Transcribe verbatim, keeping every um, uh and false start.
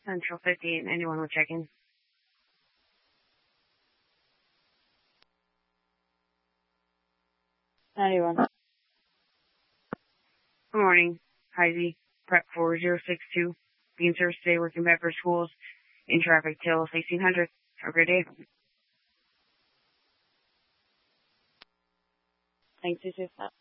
Central fifty-eight ninety-one will check in. ninety-one. Good morning. Heisey, prep four zero six two. Being service today, working back for schools. In traffic till sixteen hundred. Have a great day. Thanks, you too.